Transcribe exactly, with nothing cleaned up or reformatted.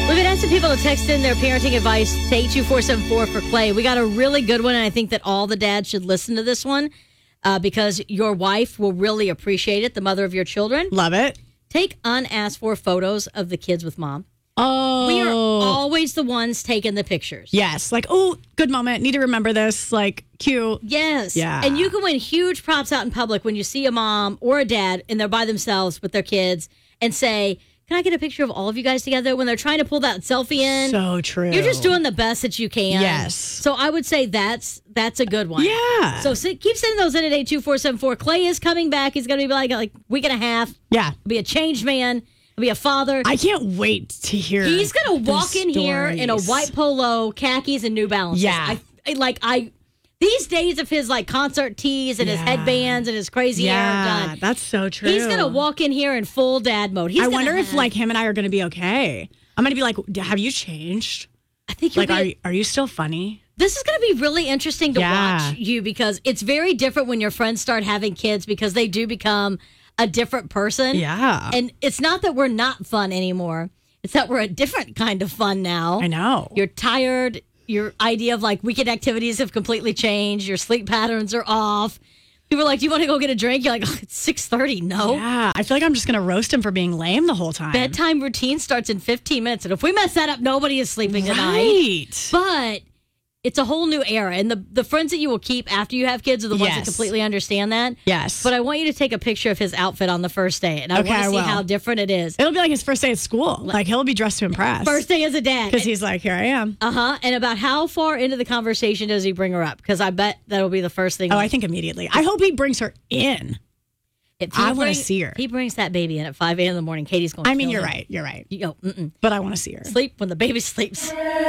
We've been asking people to text in their parenting advice to eight two four seven four for Clay. We got a really good one, and I think that all the dads should listen to this one uh, because your wife will really appreciate it, the mother of your children. Love it. Take unasked for photos of the kids with mom. Oh. We are always the ones taking the pictures. Yes. Like, oh, good moment. Need to remember this. Like, cute. Yes. Yeah. And you can win huge props out in public when you see a mom or a dad and they're by themselves with their kids and say, can I get a picture of all of you guys together when they're trying to pull that selfie in? So true. You're just doing the best that you can. Yes. So I would say that's that's a good one. Yeah. So sit, keep sending those in at eight two four seven four. Clay is coming back. He's going to be like like a week and a half. Yeah. He'll be a changed man. He'll be a father. I can't wait to hear. He's going to walk in stories. here in a white polo, khakis, and New Balances. Yeah. I, I like I. These days of his like concert tees and yeah. his headbands and his crazy yeah, hair done. That's so true. He's going to walk in here in full dad mode. He's I gonna wonder have, if like him and I are going to be okay. I'm going to be like, have you changed? I think you'll like, be, are you, are you still funny? This is going to be really interesting to Yeah. watch you because it's very different when your friends start having kids because they do become a different person. Yeah. And it's not that we're not fun anymore. It's that we're a different kind of fun now. I know. You're tired. Your idea of like weekend activities have completely changed. Your sleep patterns are off. People are like, do you want to go get a drink? You're like, oh, it's six thirty. No. Yeah. I feel like I'm just going to roast him for being lame the whole time. Bedtime routine starts in fifteen minutes. And if we mess that up, nobody is sleeping tonight. Right. But it's a whole new era. And the, the friends that you will keep after you have kids are the ones that Yes. completely understand that. Yes. But I want you to take a picture of his outfit on the first day. And I Okay, want I to see will. how different it is. It'll be like his first day at school. Like, he'll be dressed to impress. First day as a dad. Because he's like, here I am. Uh-huh. And about how far into the conversation does he bring her up? Because I bet that'll be the first thing. Oh, I think immediately. I hope he brings her in. If he I wanna bring- see her. If he brings that baby in at five a.m. in the morning, Katie's going to I mean, kill you're him. right. You're right. You go, mm-mm. But I want to see her. Sleep when the baby sleeps.